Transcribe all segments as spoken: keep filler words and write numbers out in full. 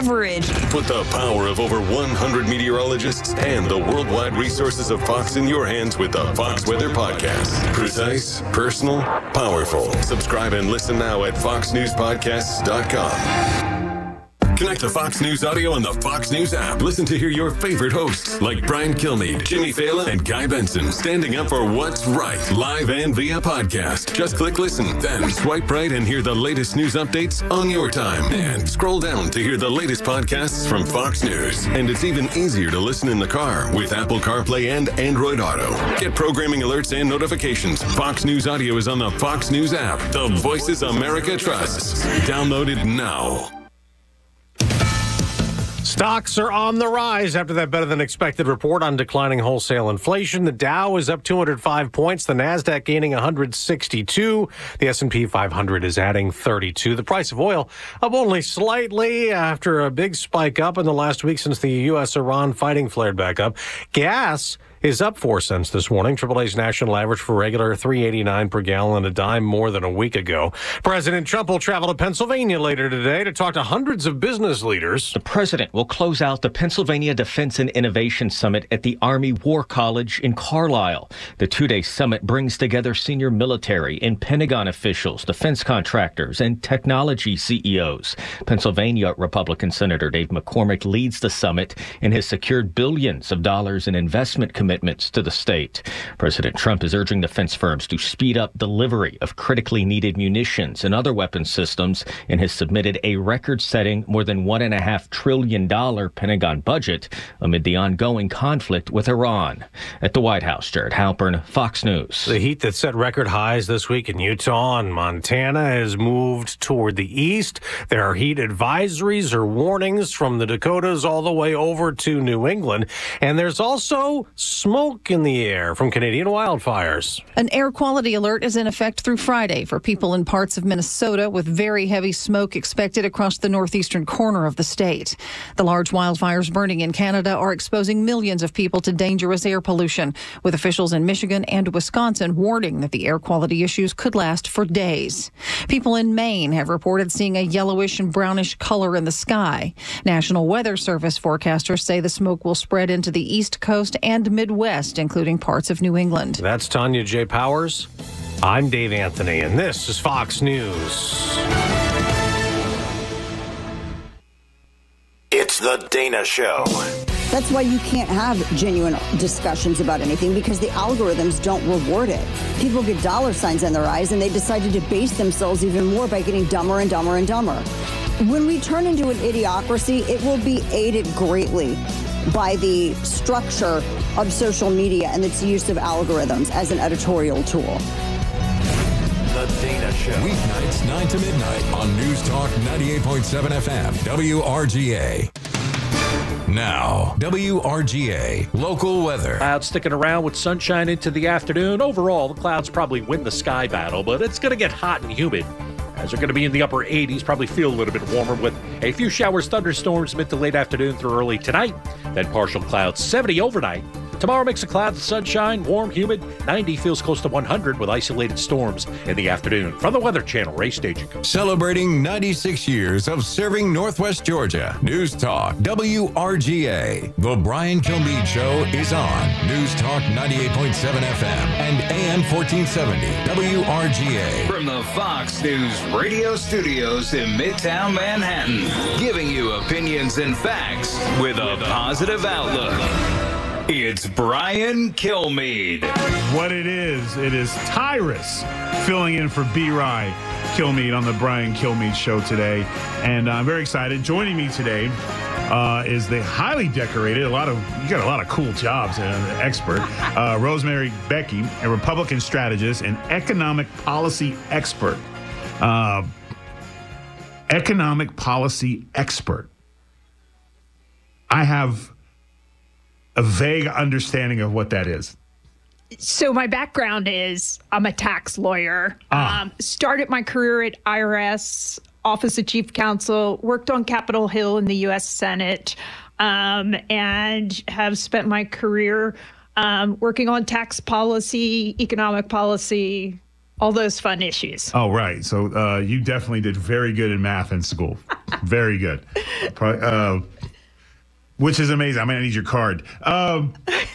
average. Put the power of over one hundred meteorologists and the worldwide resources of Fox in your hands with the Fox Weather Podcast. Precise, personal, powerful. Subscribe and listen now at fox news podcasts dot com. Connect to Fox News Audio on the Fox News app. Listen to hear your favorite hosts like Brian Kilmeade, Jimmy Fallon, and Guy Benson standing up for what's right, live and via podcast. Just click listen, then swipe right and hear the latest news updates on your time. And scroll down to hear the latest podcasts from Fox News. And it's even easier to listen in the car with Apple CarPlay and Android Auto. Get programming alerts and notifications. Fox News Audio is on the Fox News app. The voices America trusts. Download it now. Stocks are on the rise after that better-than-expected report on declining wholesale inflation. The Dow is up two hundred five points. The Nasdaq gaining one hundred sixty-two. The S and P five hundred is adding thirty-two. The price of oil up only slightly after a big spike up in the last week since the U S Iran fighting flared back up. Gas is up four cents this morning. Triple A's national average for regular three eighty-nine per gallon, a dime more than a week ago. President Trump will travel to Pennsylvania later today to talk to hundreds of business leaders. The president will close out the Pennsylvania Defense and Innovation Summit at the Army War College in Carlisle. The two-day summit brings together senior military and Pentagon officials, defense contractors, and technology C E Os. Pennsylvania Republican Senator Dave McCormick leads the summit and has secured billions of dollars in investment commitments commitments to the state. President Trump is urging defense firms to speed up delivery of critically needed munitions and other weapon systems and has submitted a record-setting more than one and a half trillion dollar Pentagon budget amid the ongoing conflict with Iran. At the White House, Jared Halpern, Fox News. The heat that set record highs this week in Utah and Montana has moved toward the east. There are heat advisories or warnings from the Dakotas all the way over to New England. And there's also smoke in the air from Canadian wildfires. An air quality alert is in effect through Friday for people in parts of Minnesota, with very heavy smoke expected across the northeastern corner of the state. The large wildfires burning in Canada are exposing millions of people to dangerous air pollution, with officials in Michigan and Wisconsin warning that the air quality issues could last for days. People in Maine have reported seeing a yellowish and brownish color in the sky. National Weather Service forecasters say the smoke will spread into the East Coast and Midwest, including parts of New England. That's Tanya J. Powers. I'm Dave Anthony, and this is Fox News. It's the Dana Show. That's why you can't have genuine discussions about anything, because the algorithms don't reward it. People get dollar signs in their eyes, and they decide to debase themselves even more by getting dumber and dumber and dumber. When we turn into an idiocracy, it will be aided greatly by the structure of social media and its use of algorithms as an editorial tool. The Dana Show. Weeknights, nine to midnight on News Talk ninety-eight point seven F M, W R G A. Now, W R G A local weather. Clouds sticking around with sunshine into the afternoon. Overall, the clouds probably win the sky battle, but it's going to get hot and humid. As they're going to be in the upper eighties, probably feel a little bit warmer with a few showers, thunderstorms mid to late afternoon through early tonight. Then partial clouds, seventy overnight. Tomorrow mix of clouds and sunshine, warm, humid. ninety feels close to one hundred with isolated storms in the afternoon. From the Weather Channel, Ray Staging. Celebrating ninety-six years of serving Northwest Georgia. News Talk W R G A. The Brian Kilmeade Show is on News Talk ninety-eight point seven F M and A M fourteen seventy W R G A. From the Fox News radio studios in Midtown Manhattan, giving you opinions and facts with a positive outlook. It's Brian Kilmeade. What it is, it is Tyrus filling in for B-Rye Kilmeade on the Brian Kilmeade Show today. And I'm very excited. Joining me today uh, is the highly decorated, a lot of, you got a lot of cool jobs, uh, expert, uh, Rosemary Becky, a Republican strategist and economic policy expert. Uh, economic policy expert. I have a vague understanding of what that is. So my background is I'm a tax lawyer. Ah. Um, started my career at I R S, Office of Chief Counsel, worked on Capitol Hill in the U S Senate, um, and have spent my career um, working on tax policy, economic policy, all those fun issues. Oh, right. So uh, you definitely did very good in math in school. Very good. Uh, which is amazing. I mean, I need your card. Um,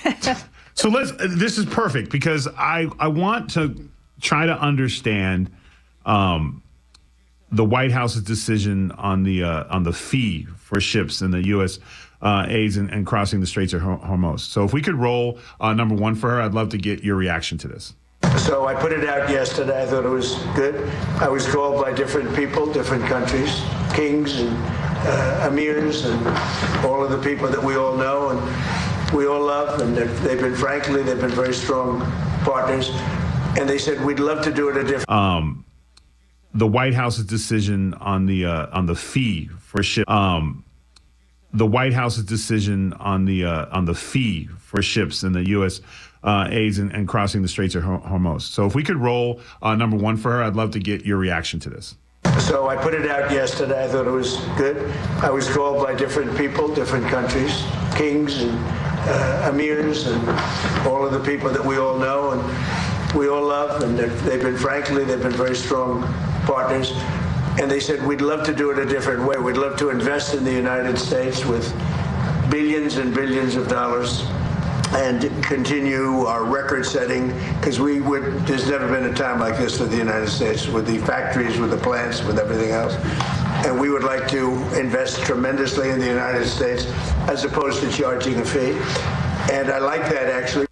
so let's. This is perfect because I I want to try to understand um, the White House's decision on the uh, on the fee for ships in the U S Uh, aids and, and crossing the Straits of Hormuz. So if we could roll uh, number one for her, I'd love to get your reaction to this. So I put it out yesterday. I thought it was good. I was called by different people, different countries, kings and uh, emirs and all of the people that we all know and we all love. And they've, they've been, frankly, they've been very strong partners. And they said, we'd love to do it a different um, the White House's decision on the uh, on the fee for ship. Um, the White House's decision on the uh, on the fee for ships in the U S uh, aids and, and crossing the Straits of Hormuz. So if we could roll uh, number one for her, I'd love to get your reaction to this. So I put it out yesterday. I thought it was good. I was called by different people, different countries, kings and uh, emirs and all of the people that we all know and we all love. And they've, they've been, frankly, they've been very strong partners. And they said, we'd love to do it a different way. We'd love to invest in the United States with billions and billions of dollars and continue our record setting, because we would, there's never been a time like this for the United States with the factories, with the plants, with everything else. And we would like to invest tremendously in the United States as opposed to charging a fee. And I like that, actually.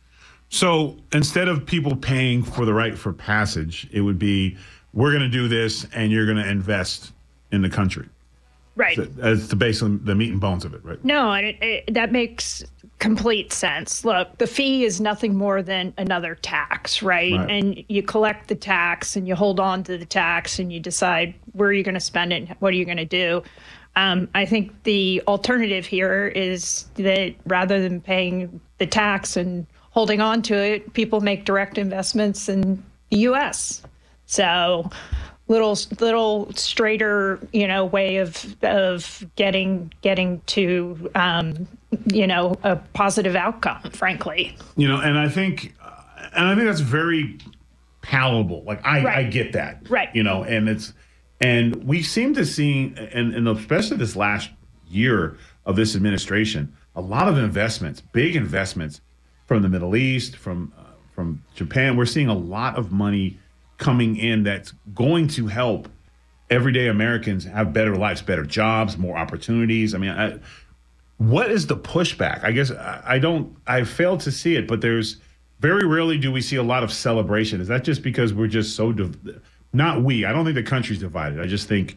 So instead of people paying for the right for passage, it would be, we're going to do this, and you're going to invest in the country. Right. That's the basically the meat and bones of it, right? No, and it, it, that makes complete sense. Look, the fee is nothing more than another tax, right? right? And you collect the tax, and you hold on to the tax, and you decide where you're going to spend it, and what are you going to do. Um, I think the alternative here is that rather than paying the tax and holding on to it, people make direct investments in the U S So little little straighter, you know, way of of getting getting to, um, you know, a positive outcome, frankly. You know, and I think and I think that's very palatable. Like I, right. I get that. Right. You know, and it's and we seem to see and, and especially this last year of this administration, a lot of investments, big investments from the Middle East, from uh, from Japan. We're seeing a lot of money coming in that's going to help everyday Americans have better lives, better jobs, more opportunities. I mean, I, what is the pushback? I guess I, I don't, I fail to see it, but there's very rarely do we see a lot of celebration. Is that just because we're just so, div- not we, I don't think the country's divided. I just think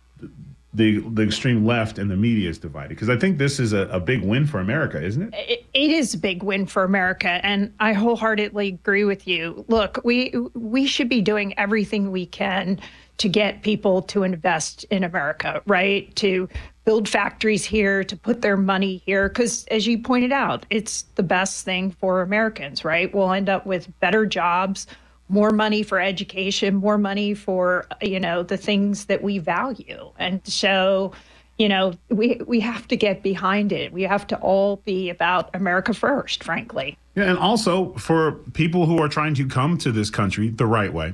the the extreme left and the media is divided, because I think this is a, a big win for America, isn't it? it? It is a big win for America, and I wholeheartedly agree with you. Look, we we should be doing everything we can to get people to invest in America, right? To build factories here, to put their money here, because as you pointed out, it's the best thing for Americans, right? We'll end up with better jobs, more money for education, more money for, you know, the things that we value. And so, you know, we we have to get behind it. We have to all be about America first, frankly. Yeah, and also for people who are trying to come to this country the right way,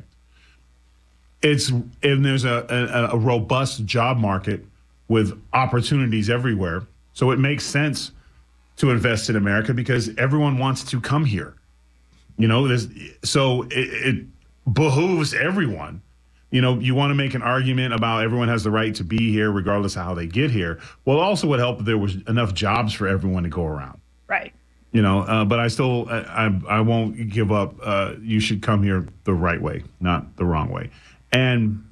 it's and there's a, a, a robust job market with opportunities everywhere. So it makes sense to invest in America because everyone wants to come here. You know, there's, so it, it behooves everyone. You know, you want to make an argument about everyone has the right to be here regardless of how they get here. Well, it also would help if there was enough jobs for everyone to go around. Right. You know, uh, but I still, I, I, I won't give up. Uh, you should come here the right way, not the wrong way. And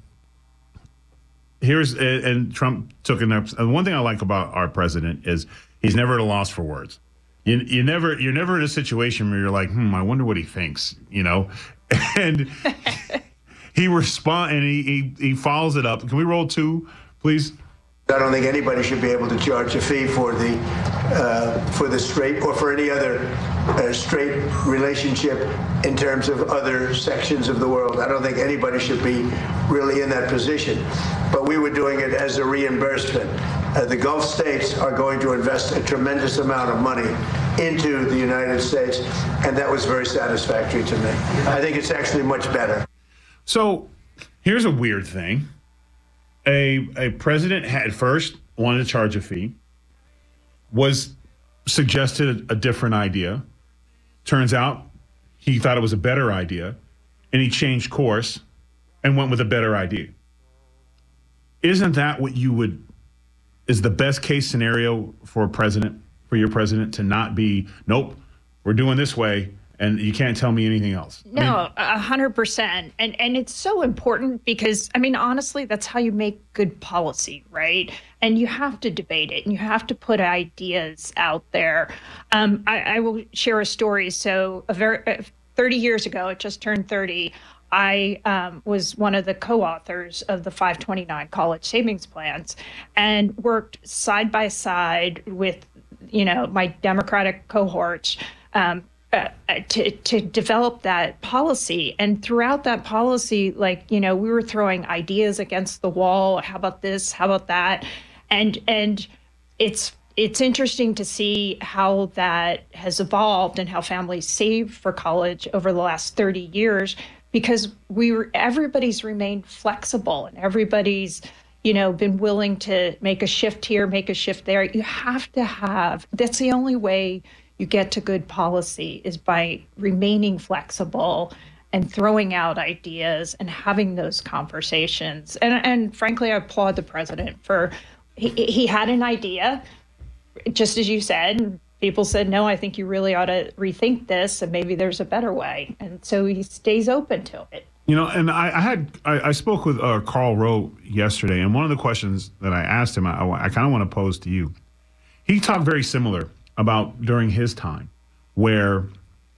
here's, and Trump took an, and one thing I like about our president is he's never at a loss for words. You, you never, you're never in a situation where you're like, hmm, I wonder what he thinks, you know? And he responds and he, he, he follows it up. Can we roll two, please? I don't think anybody should be able to charge a fee for the uh, for the straight or for any other uh, straight relationship in terms of other sections of the world. I don't think anybody should be really in that position. But we were doing it as a reimbursement. Uh, the Gulf states are going to invest a tremendous amount of money into the United States, and that was very satisfactory to me. I think it's actually much better. So here's a weird thing. A, a president had first wanted to charge a fee, was suggested a different idea. Turns out he thought it was a better idea, and he changed course and went with a better idea. Isn't that what you would, is the best case scenario for a president, for your president to not be, nope, we're doing this way, and you can't tell me anything else? No, a hundred percent. And and it's so important because, I mean, honestly, that's how you make good policy, right? And you have to debate it and you have to put ideas out there. Um, I, I will share a story. So a very, uh, thirty years ago, it just turned thirty, I um, was one of the co-authors of the five twenty-nine college savings plans and worked side by side with, you know, my Democratic cohorts, um, Uh, to to develop that policy. And throughout that policy, like, you know, we were throwing ideas against the wall. How about this? How about that? And and it's it's interesting to see how that has evolved and how families save for college over the last thirty years, because we were everybody's remained flexible and everybody's, you know, been willing to make a shift here, make a shift there. You have to have, that's the only way you get to good policy, is by remaining flexible and throwing out ideas and having those conversations. And and frankly, I applaud the president for, he, he had an idea, just as you said, and people said, no, I think you really ought to rethink this and maybe there's a better way. And so he stays open to it. You know, and I, I had, I, I spoke with uh, Karl Rove yesterday, and one of the questions that I asked him, I, I kind of want to pose to you. He talked very similar about during his time where,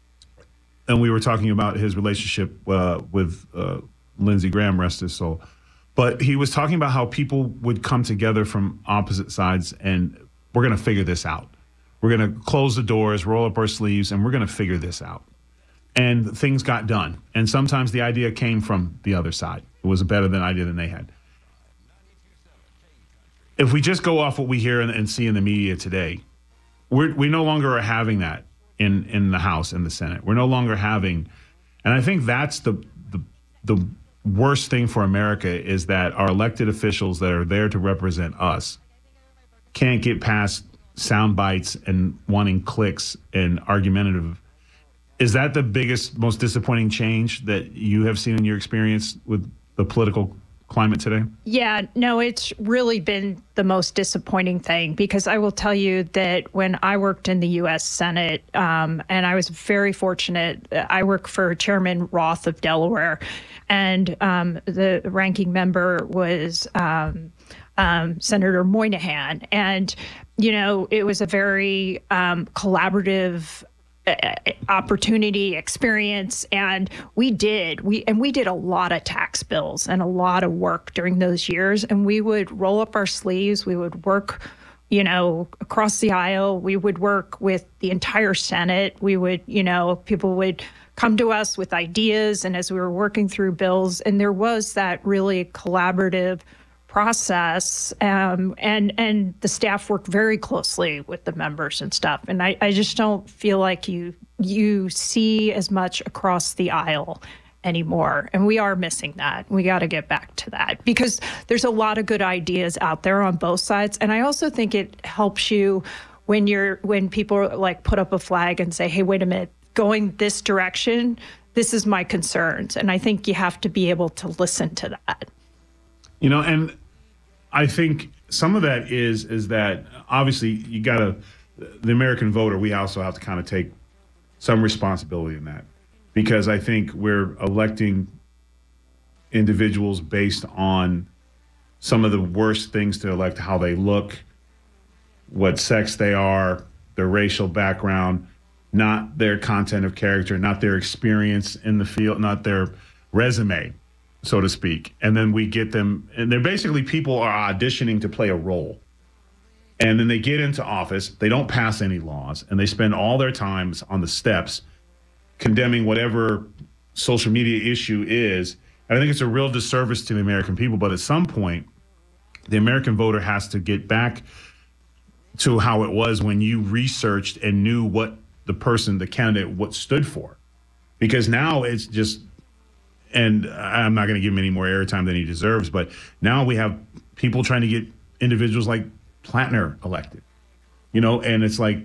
and we were talking about his relationship uh, with uh, Lindsey Graham, rest his soul, but he was talking about how people would come together from opposite sides and we're going to figure this out. We're going to close the doors, roll up our sleeves, and we're going to figure this out. And things got done. And sometimes the idea came from the other side. It was a better than idea than they had. If we just go off what we hear and, and see in the media today, We're, we no longer are having that in, in the House and the Senate. We're no longer having, and I think that's the, the the worst thing for America, is that our elected officials that are there to represent us can't get past sound bites and wanting clicks and argumentative. Is that the biggest, most disappointing change that you have seen in your experience with the political climate today? Yeah, no, it's really been the most disappointing thing, because I will tell you that when I worked in the U S Senate, um, and I was very fortunate, I worked for Chairman Roth of Delaware, and um, the ranking member was um, um, Senator Moynihan. And, you know, it was a very um, collaborative opportunity, experience, and we did we and we did a lot of tax bills and a lot of work during those years, and we would roll up our sleeves, we would work, you know, across the aisle, we would work with the entire Senate, we would, you know, people would come to us with ideas, and as we were working through bills, and there was that really collaborative process, um, and and the staff worked very closely with the members and stuff. And I, I just don't feel like you you see as much across the aisle anymore. And we are missing that. We got to get back to that, because there's a lot of good ideas out there on both sides. And I also think it helps you when you're when people like put up a flag and say, hey, wait a minute, going this direction, this is my concerns. And I think you have to be able to listen to that. You know, and I think some of that is is that obviously you got to, the American voter, we also have to kind of take some responsibility in that, because I think we're electing individuals based on some of the worst things to elect: how they look, what sex they are, their racial background, not their content of character, not their experience in the field, not their resume, so to speak. And then we get them, and they're basically, people are auditioning to play a role. And then they get into office, they don't pass any laws, and they spend all their time on the steps condemning whatever social media issue is. And I think it's a real disservice to the American people. But at some point, the American voter has to get back to how it was when you researched and knew what the person, the candidate, what stood for. Because now it's just, and I'm not going to give him any more airtime than he deserves, but now we have people trying to get individuals like Platner elected, you know, and it's like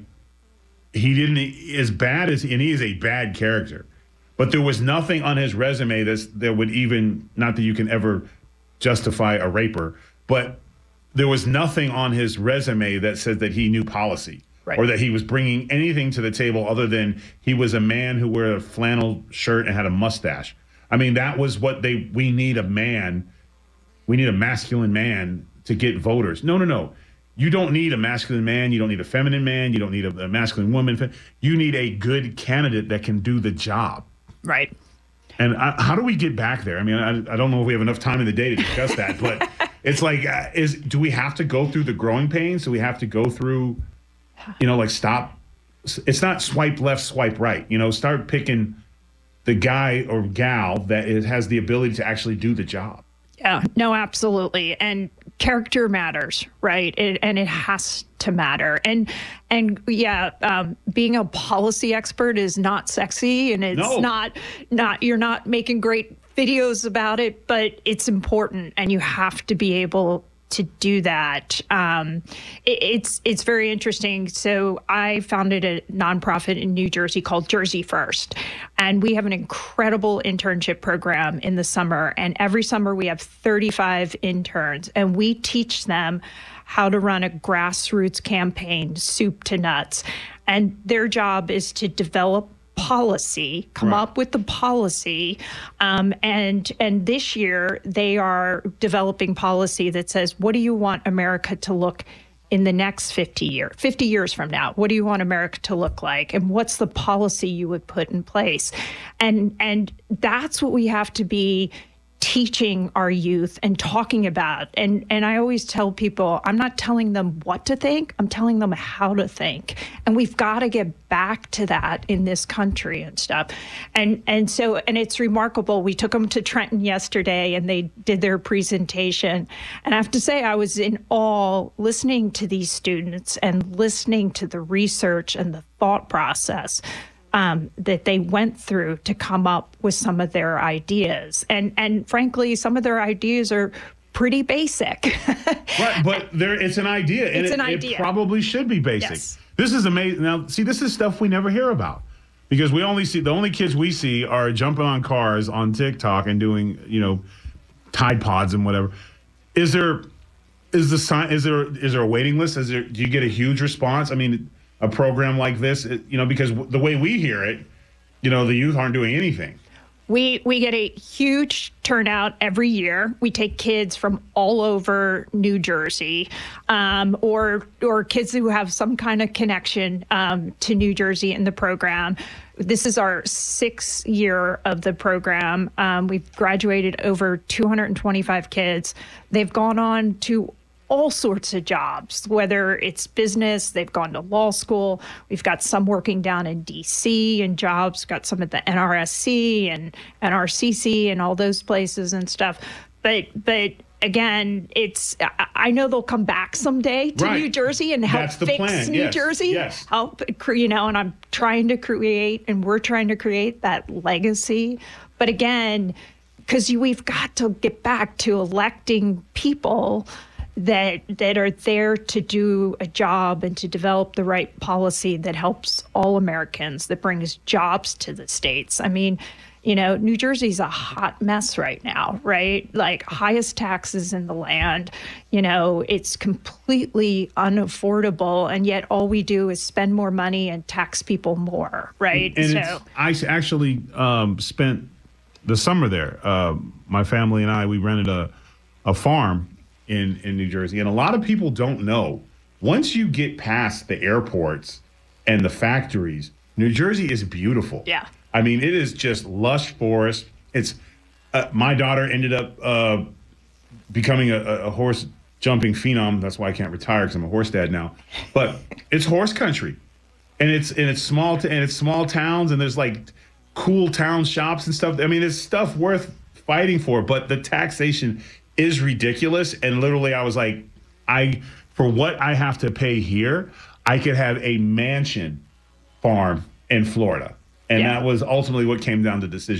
he didn't, as bad as, and he is a bad character, but there was nothing on his resume that's, that would even, not that you can ever justify a raper, but there was nothing on his resume that said that he knew policy. Right. Or that he was bringing anything to the table other than he was a man who wore a flannel shirt and had a mustache. I mean, that was what they, we need a man, we need a masculine man to get voters. No, no, no. You don't need a masculine man. You don't need a feminine man. You don't need a, a masculine woman. You need a good candidate that can do the job. Right. And I, how do we get back there? I mean, I, I don't know if we have enough time in the day to discuss that, but it's like, uh, is do we have to go through the growing pains? Do we have to go through, you know, like stop? It's not swipe left, swipe right. You know, start picking the guy or gal that is, has the ability to actually do the job. Yeah, no, absolutely. And character matters, right? It, and it has to matter. And, and yeah, um, being a policy expert is not sexy, and it's No. not, not, you're not making great videos about it, but it's important, and you have to be able to do that. Um, it, it's it's very interesting. So I founded a nonprofit in New Jersey called Jersey First, and we have an incredible internship program in the summer. And every summer we have thirty-five interns, and we teach them how to run a grassroots campaign, soup to nuts. And their job is to develop policy, come Right. up with the policy, um, and and this year they are developing policy that says, what do you want America to look in the next fifty years, fifty years from now? What do you want America to look like? And what's the policy you would put in place? And and that's what we have to be teaching our youth and talking about. And and I always tell people, I'm not telling them what to think, I'm telling them how to think. And we've got to get back to that in this country and stuff. And and so, and it's remarkable. We took them to Trenton yesterday and they did their presentation. And I have to say, I was in awe listening to these students and listening to the research and the thought process Um, that they went through to come up with some of their ideas. And and frankly, some of their ideas are pretty basic. Right, but there it's an idea. And It's it, an idea. It probably should be basic. Yes. This is amazing. Now, see, this is stuff we never hear about. Because we only see, the only kids we see are jumping on cars on TikTok and doing, you know, Tide Pods and whatever. Is there, is the sign, is there, is there a waiting list? Is there, do you get a huge response? I mean, a program like this, it- you know, because w- the way we hear it, you know, the youth aren't doing anything. We we get a huge turnout every year. We take kids from all over New Jersey, um, or or kids who have some kind of connection um, to New Jersey in the program. This is our sixth year of the program. Um, we've graduated over two hundred twenty-five kids. They've gone on to all sorts of jobs, whether it's business, they've gone to law school. We've got some working down in D C and jobs, got some at the N R S C and N R C C and all those places and stuff. But but again, it's I- I know they'll come back someday to Right. New Jersey and help That's the fix plan. New Yes. Jersey. Yes. Help, cre- you know, and I'm trying to create, and we're trying to create that legacy. But again, because we've got to get back to electing people that that are there to do a job and to develop the right policy that helps all Americans, that brings jobs to the states. I mean, you know, New Jersey's a hot mess right now, right? Like highest taxes in the land. You know, it's completely unaffordable, and yet all we do is spend more money and tax people more, right? And so it's, I s- actually um, spent the summer there. Uh, my family and I, we rented a, a farm in, in New Jersey. And a lot of people don't know, once you get past the airports and the factories, New Jersey is beautiful. Yeah. I mean, it is just lush forest. It's uh, my daughter ended up uh, becoming a, a horse jumping phenom. That's why I can't retire, because I'm a horse dad now. But it's horse country, and it's and it's small t- and it's small towns, and there's like cool town shops and stuff. I mean, it's stuff worth fighting for. But the taxation is ridiculous, and literally, I was like, I for what I have to pay here, I could have a mansion farm in Florida. And Yeah. that was ultimately what came down to the decision.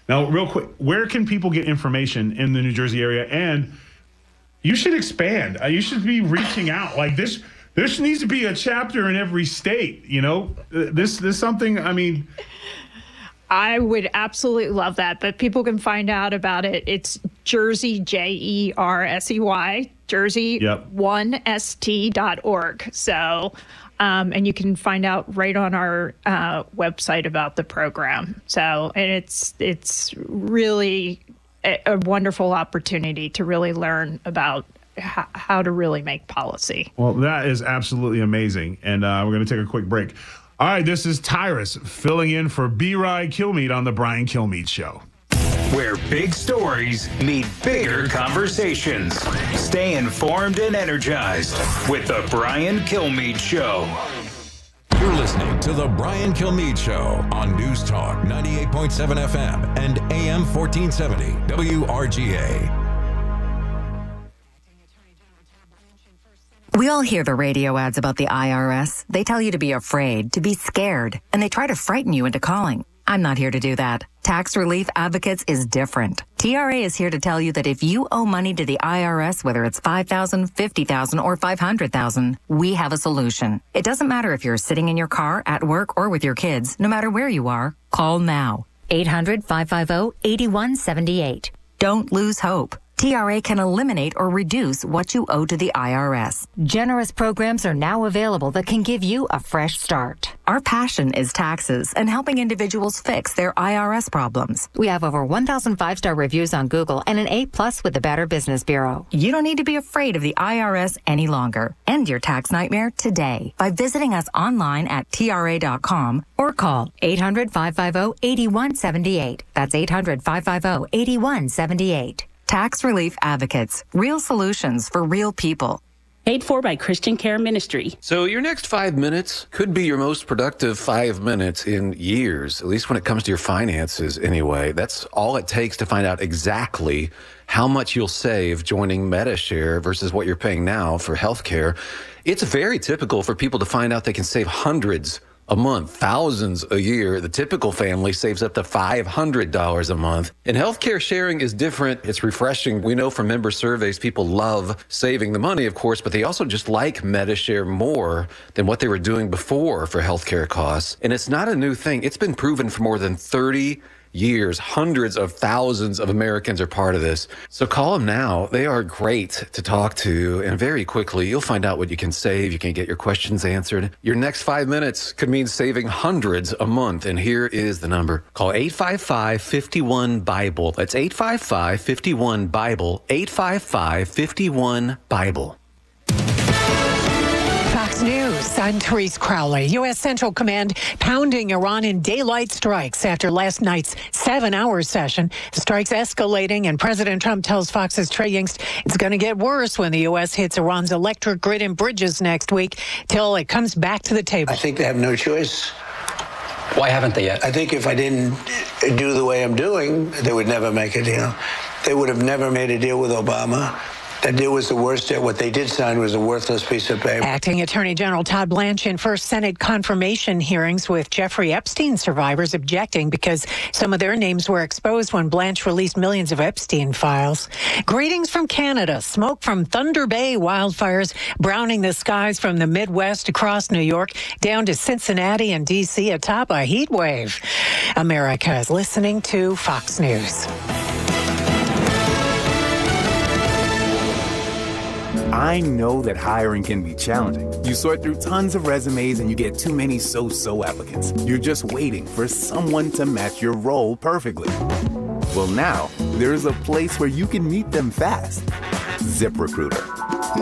Now, real quick, where can people get information in the New Jersey area? And you should expand. Uh, you should be reaching out. Like this, this needs to be a chapter in every state. You know, uh, this, this something. I mean, I would absolutely love that. But people can find out about it. It's Jersey, J E R S E Y, Jersey one S T dot org. So. Um, and you can find out right on our uh, website about the program. So, and it's it's really a, a wonderful opportunity to really learn about h- how to really make policy. Well, that is absolutely amazing. And uh, we're going to take a quick break. All right, this is Tyrus filling in for B-Rye Kilmeade on the Brian Kilmeade Show. Where big stories meet bigger conversations. Stay informed and energized with the Brian Kilmeade Show. You're listening to the Brian Kilmeade Show on News Talk ninety-eight point seven F M and A M fourteen seventy W R G A. We all hear the radio ads about the I R S. They tell you to be afraid, to be scared, and they try to frighten you into calling. I'm not here to do that. Tax Relief Advocates is different. T R A is here to tell you that if you owe money to the I R S, whether it's five thousand dollars, fifty thousand dollars, or five hundred thousand dollars, we have a solution. It doesn't matter if you're sitting in your car, at work, or with your kids. No matter where you are, call now. eight hundred, five five zero, eight one seven eight. Don't lose hope. T R A can eliminate or reduce what you owe to the I R S. Generous programs are now available that can give you a fresh start. Our passion is taxes and helping individuals fix their I R S problems. We have over one thousand five-star reviews on Google and an A plus with the Better Business Bureau. You don't need to be afraid of the I R S any longer. End your tax nightmare today by visiting us online at T R A dot com or call eight hundred, five five zero, eight one seven eight. That's eight hundred, five five zero, eight one seven eight. Tax Relief Advocates. Real solutions for real people. Paid for by Christian Care Ministry. So your next five minutes could be your most productive five minutes in years, at least when it comes to your finances anyway. That's all it takes to find out exactly how much you'll save joining Medi-Share versus what you're paying now for healthcare. It's very typical for people to find out they can save hundreds a month, thousands a year. The typical family saves up to five hundred dollars a month. And healthcare sharing is different. It's refreshing. We know from member surveys, people love saving the money, of course, but they also just like Medi-Share more than what they were doing before for healthcare costs. And it's not a new thing. It's been proven for more than thirty years. Hundreds of thousands of Americans are part of this. So call them now. They are great to talk to. And very quickly, you'll find out what you can save. You can get your questions answered. Your next five minutes could mean saving hundreds a month. And here is the number. Call eight five five, five one, BIBLE. That's eight five five, five one, BIBLE. eight five five, five one, BIBLE. Fox News, I'm Therese Crowley. U S. Central Command pounding Iran in daylight strikes after last night's seven-hour session. The strikes escalating, and President Trump tells Fox's Trey Yingst it's going to get worse when the U S hits Iran's electric grid and bridges next week till it comes back to the table. I think they have no choice. Why haven't they yet? I think if I didn't do the way I'm doing, they would never make a deal. They would have never made a deal with Obama. That deal was the worst deal. What they did sign was a worthless piece of paper. Acting Attorney General Todd Blanche in first Senate confirmation hearings with Jeffrey Epstein survivors objecting because some of their names were exposed when Blanche released millions of Epstein files. Greetings from Canada. Smoke from Thunder Bay wildfires browning the skies from the Midwest across New York down to Cincinnati and D C atop a heat wave. America is listening to Fox News. I know that hiring can be challenging. You sort through tons of resumes and you get too many so-so applicants. You're just waiting for someone to match your role perfectly. Well, now, there's a place where you can meet them fast. ZipRecruiter.